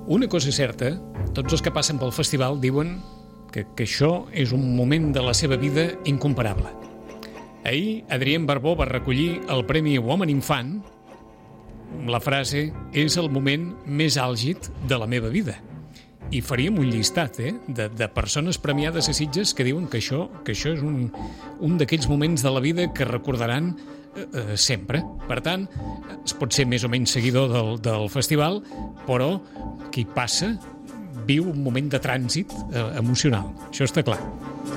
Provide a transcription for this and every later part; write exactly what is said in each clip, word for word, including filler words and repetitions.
Una cosa és certa, tots els que passen pel festival diuen que, que això és un moment de la seva vida incomparable. Ahir, Adrien Barbó va recollir el Premi Woman Infant. La frase és el moment més àlgid de la meva vida. I faríem un llistat eh, de, de persones premiades a Sitges que diuen que això, que això és un, un d'aquells moments de la vida que recordaran eh, eh, sempre. Per tant, es pot ser més o menys seguidor del, del festival, però qui passa viu un moment de trànsit eh, emocional. Això està clar.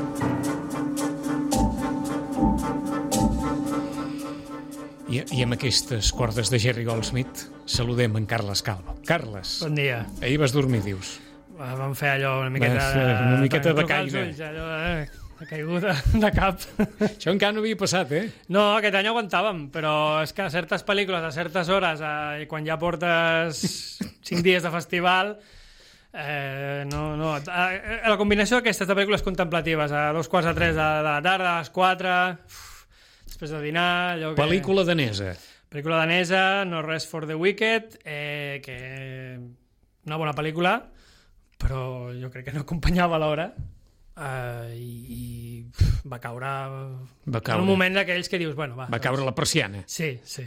I, I amb aquestes cordes de Jerry Goldsmith saludem en Carles Calvo. Carles, bon dia. Ahir vas dormir, dius. Vam fer allò una miqueta de... Una miqueta de caire. Ulls, allò, eh, de caiguda de cap. Això encara no havia passat, eh? No, aquest any aguantàvem, però és que a certes pel·lícules, a certes hores, eh, quan ja portes cinc dies de festival, eh, no, no. Eh, la combinació d'aquestes de pel·lícules contemplatives, a dos quarts de tres de, de la tarda, a les quatre, uf, després de dinar... Allò que... Pel·lícula danesa. Pel·lícula danesa, No Rest for the Wicked, eh, que una bona pel·lícula, però jo crec que no acompanyava l'hora uh, i, i pff, va caure, va caure en un moment d'aquells que dius, bueno, va. Va doncs... caure la persiana. Sí, sí.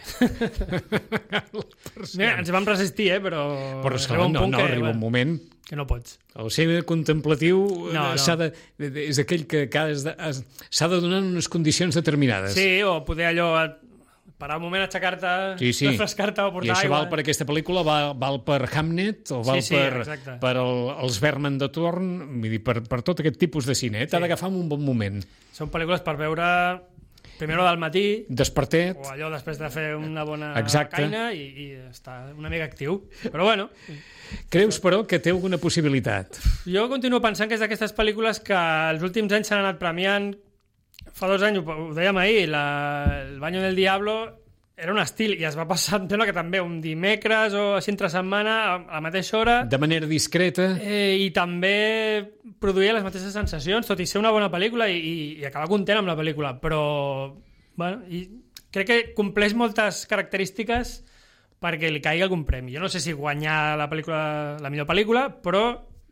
Mira, ens vam resistir, eh, però... Però esclar, no, no, que, arriba bueno, un moment... Que no pots. El ser contemplatiu no, no. S'ha de, és aquell que, que s'ha de donar en unes condicions determinades. Sí, o poder allò... parar un moment, aixecar-te, sí, sí. refrescar-te o portar aigua. I això aigua. val per aquesta pel·lícula, val, val per Hamnet o val sí, sí, per, per el, els Berman de Torn, vull dir, per, per tot aquest tipus de cine. Eh? T'ha sí. d'agafar en un bon moment. Són pel·lícules per veure primera del matí, despertet, o allò després de fer una bona Exacte. Caina i, i estar una mica actiu. Però bueno... Creus, però, que té alguna possibilitat? Jo continuo pensant que és d'aquestes pel·lícules que els últims anys s'han anat premiant. Fa dos anys, ho dèiem ahir, la, el Baño del Diablo era un estil i es va passar, em sembla que també un dimecres o així entre setmana a la mateixa hora. De manera discreta. Eh, I també produïa les mateixes sensacions, tot i ser una bona pel·lícula i, i, i acabar content amb la pel·lícula, però bueno, i crec que compleix moltes característiques perquè li caigui algun premi. Jo no sé si guanyar la pel·lícula, la millor pel·lícula, però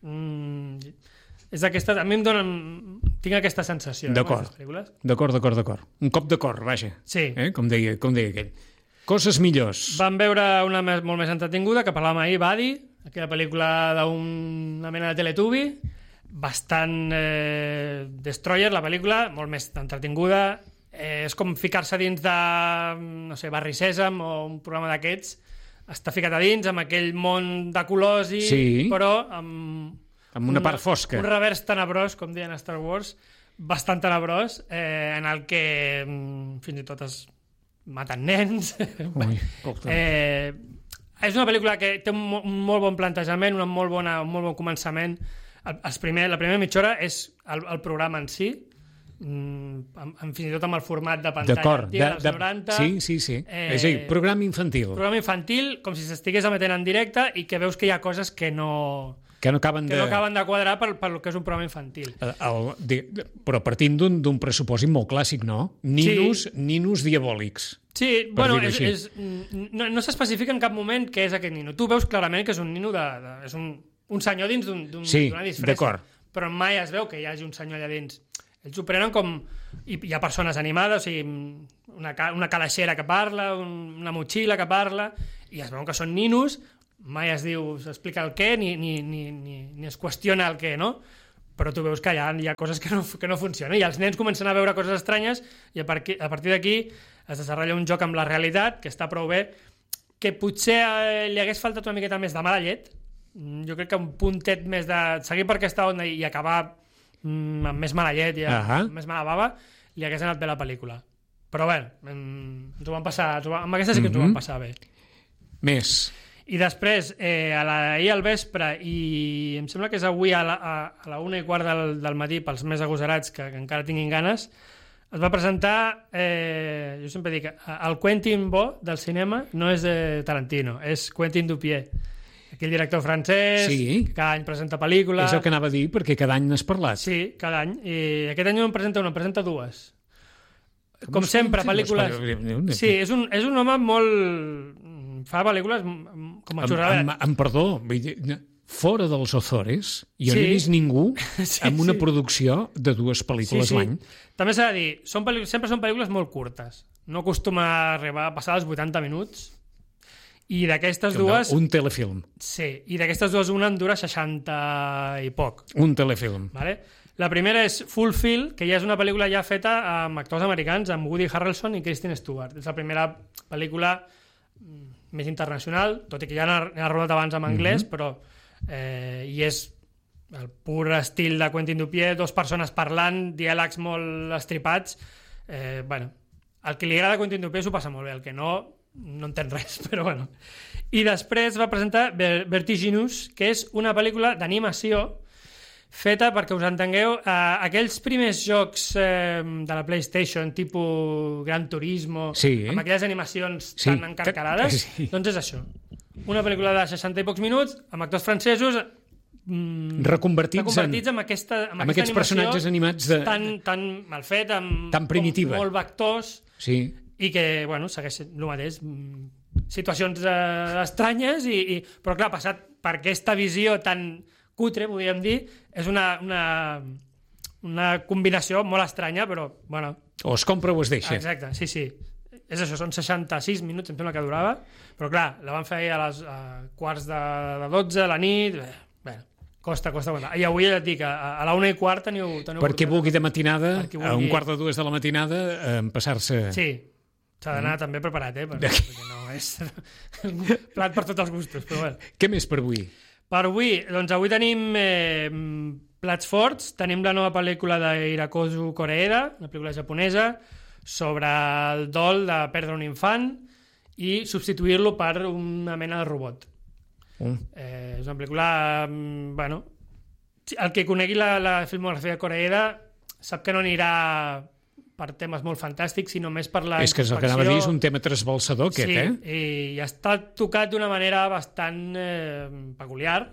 mm, és d'aquesta, a mi em donen, tinc aquesta sensació. D'acord, eh, d'acord, d'acord, d'acord. Un cop de cor, vaja. Sí. Eh? Com, deia, com deia aquell. Coses millors. Vam veure una més, molt més entretinguda, que parlàvem ahir, Buddy, aquella pel·lícula d'una mena de Teletubby, bastant eh, destroyer, la pel·lícula, molt més entretinguda. Eh, és com ficar-se dins de, no sé, Barri Sèsam o un programa d'aquests. Està ficat a dins, amb aquell món de colors, i, sí. però amb... amb una, una part fosca. Un revers tenebrós, com deien a Star Wars, bastant tenebrós, eh, en el que mm, fins i tot es maten nens. Ui, eh, és una pel·lícula que té un, un molt bon plantejament, una molt bona, un molt bon començament. El, els primer, la primera mitja hora és el, el programa en si, mm, amb, amb, fins i tot amb el format de pantalla antiga dels noranta. Sí, sí, sí. Eh, és a dir, programa infantil. Programa infantil, com si s'estigués emetent en directe i que veus que hi ha coses que no... que no acaben que de... no acaben de quadrar per, per lo que és un programa infantil. El, el, de, però partint d'un pressupòsit molt clàssic, no? Ninos, sí. ninos diabòlics. Sí, bueno, és, és, no, no s'especifica en cap moment què és aquest nino. Tu veus clarament que és un nino de... de és un, un senyor dins d'una sí, disfressa. d'acord. Però mai es veu que hi hagi un senyor allà dins. Ells ho prenen com... Hi, hi ha persones animades, o sigui, una, una calaixera que parla, un, una motxilla que parla, i es veuen que són ninos. Mai es diu, s'explica el què, ni, ni, ni, ni, ni es qüestiona el què, no? Però tu veus que hi ha, hi ha coses que no, que no funcionen, i els nens comencen a veure coses estranyes, i a, par a partir d'aquí es desenvolupa un joc amb la realitat, que està prou bé, que potser eh, li hagués faltat una miqueta més de mala llet. Jo crec que un puntet més de... seguir per aquesta onda i acabar mm, amb més mala llet i amb, uh -huh. amb més mala bava, li hagués anat bé la pel·lícula. Però bé, ens ho vam passar, ens ho vam, amb aquesta sí que ens ho vam passar bé. Més... I després, eh, a la, ahir al vespre, i em sembla que és avui a la, a, a la una i quart del, del matí, pels més agosarats que, que encara tinguin ganes, es va presentar, eh, jo sempre dic, el Quentin bo del cinema no és de Tarantino, és Quentin Dupieux, aquell director francès, sí. que cada any presenta pel·lícules. És el que anava a dir, perquè cada any n'has parlat. Sí, cada any. I aquest any no en presenta una, en presenta dues. Com, Com sempre, pel·lícules... Sí, és un, és un home molt... fa pel·lícules com a xurrada. Amb, amb, amb perdó, fora dels Ozores, jo Sí. no he vist ningú Sí, amb una sí. producció de dues pel·lícules l'any. També s'ha de dir, són pel·lícules, sempre són pel·lícules molt curtes. No acostuma a arribar a passar els vuitanta minuts. I d'aquestes dues... Un telefilm. Sí, i d'aquestes dues una en dura seixanta i poc. Un telefilm. Vale? La primera és Fulfill, que ja és una pel·lícula ja feta amb actors americans, amb Woody Harrelson i Kristen Stewart. És la primera pel·lícula mm, més internacional, tot i que ja n'ha n'ha rodat abans en anglès, mm-hmm. però eh, i és el pur estil de Quentin Dupieux, dos persones parlant, diàlegs molt estripats. Eh, bueno, el que li agrada a Quentin Dupieux s'ho passa molt bé, el que no, no entén res, però bueno. I després va presentar Ver- Vertiginous, que és una pel·lícula d'animació feta, perquè us entengueu, eh, aquells primers jocs eh, de la PlayStation, tipus Gran Turismo, Sí. amb aquelles animacions Sí, tan encarcarades, sí. doncs és això. Una pel·lícula de seixanta i pocs minuts, amb actors francesos, mm, Reconvertits, reconvertits en, amb aquesta, amb amb aquesta aquests animació personatges animats de, tan, tan mal fet, amb Tan primitiva. com molt vectors, sí, i que, bueno, segueix sent el mateix. mm, Situacions eh, estranyes, i, i, però clar, passat per aquesta visió tan cutre, podríem dir, és una, una, una combinació molt estranya, però, bueno... o es compra o es deixa. Exacte, sí, sí. És això, són seixanta-sis minuts, em sembla que durava, però clar, la van fer a les a quarts de, de dotze a la nit, bé, bé, costa, costa, costa. I avui ja et dic, a, a la una i quart teniu... teniu Per qui vulgui de matinada, Per qui a un vulgui. quart de dues de la matinada, eh, empassar-se... Sí, s'ha d'anar Mm. també preparat, eh? Perquè, perquè no és un plat per tots els gustos, però bé. Què més per avui? Per avui, doncs avui tenim eh, plats forts, tenim la nova pel·lícula d'Hirakozu Koreeda, una pel·lícula japonesa, sobre el dol de perdre un infant i substituir-lo per una mena de robot. Mm. Eh, és una pel·lícula... mm, bueno, el que conegui la, la filmografia de Koreeda sap que no anirà per temes molt fantàstics, sinó més per la És que és el que anava a dir, és un tema trasbalsador, aquest, sí, eh? i està tocat d'una manera bastant eh, peculiar,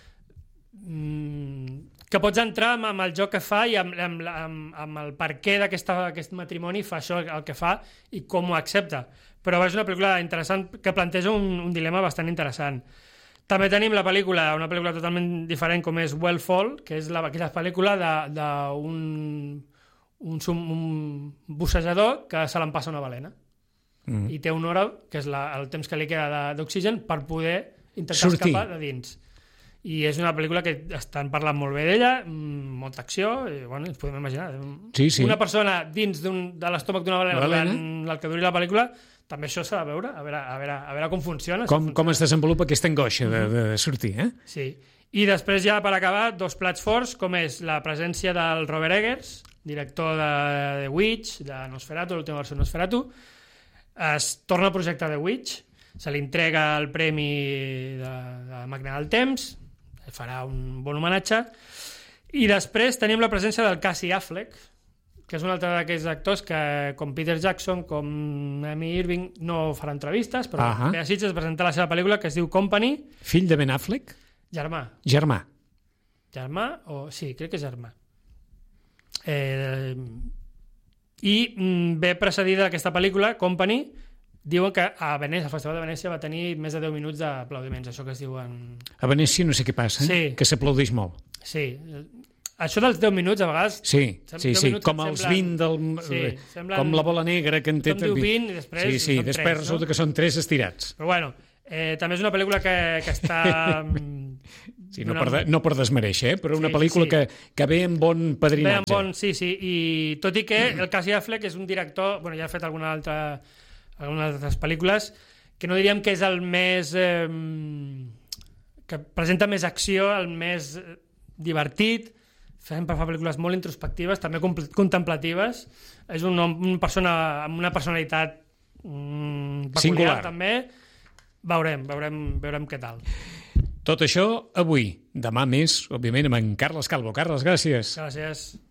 mm, que pots entrar amb, amb el joc que fa i amb, amb, amb, amb el perquè d'aquest matrimoni fa això el que fa i com ho accepta. Però és una pel·lícula interessant que planteja un, un dilema bastant interessant. També tenim la pel·lícula, una pel·lícula totalment diferent, com és Well Fall, que és la, que és la pel·lícula d'un un, un bussejador que se l'empassa una balena. Mm. I té una hora, que és la, el temps que li queda d'oxigen, per poder intentar Sortir. escapar de dins. I és una pel·lícula que estan parlant molt bé d'ella, molta acció, i bueno, ens podem imaginar. Sí, sí. Una persona dins de l'estómac d'una balena, balena. durant el que duri la pel·lícula, també això s'ha de veure, a veure, a veure, a veure com funciona. Com, si com funciona. es desenvolupa aquesta angoixa de, de sortir, eh? Sí. I després ja, per acabar, dos plats forts, com és la presència del Robert Eggers, director de The Witch, de Nosferatu, l'última versió de Nosferatu. Es torna al projecte The Witch, se li entrega el premi de, de Màquina del Temps, farà un bon homenatge, i després tenim la presència del Casey Affleck, que és un altre d'aquells actors que, com Peter Jackson, com Amy Irving, no farà entrevistes, però Ahà. ve a Sitges a presentar la seva pel·lícula, que es diu Company. Fill de Ben Affleck? Germà. Germà. Germà, o... sí, crec que és germà. Eh, I mm, ve precedida d'aquesta pel·lícula, Company, diuen que a Venècia, al Festival de Venècia, va tenir més de deu minuts d'aplaudiments, això que es diuen... A Venècia no sé què passa, Sí. que s'aplaudeix molt. Sí, això dels deu minuts, a vegades... Sí, Sem- sí, deu sí, minuts com em els semblen- vint del... Sí, semblen- com la bola negra que en té... Tothom diu vint i després Sí, sí, són després tres, no? resulta que són tres estirats. Però bueno, eh, també és una pel·lícula que, que està... mm, Sí, no, d'una- per, de, no per desmereixer, eh? Però una Sí, sí, pel·lícula sí. Que, que ve amb bon Bé, padrinatge. en bon, sí, sí, i tot i que el Casey Affleck és un director, bueno, ja ha fet alguna altra, algunes altres pel·lícules, que no diríem que és el més... Eh, que presenta més acció, el més eh, divertit, sempre fa pel·lícules molt introspectives, també compl- contemplatives, és un, home- una persona amb una personalitat mm, peculiar, Singular. també. Veurem, veurem, veurem què tal. Tot això avui. Demà més, òbviament, amb en Carles Calvo. Carles, gràcies. Gràcies.